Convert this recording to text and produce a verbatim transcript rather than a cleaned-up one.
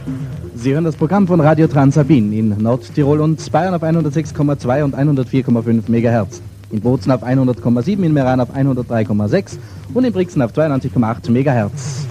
Sie hören das Programm von Radio Transrhabin in Nordtirol und Bayern auf hundertsechs Komma zwei und hundertvier Komma fünf Megahertz. In Bozen auf hundert Komma sieben, in Meran auf hundertdrei Komma sechs und in Brixen auf zweiundneunzig Komma acht Megahertz.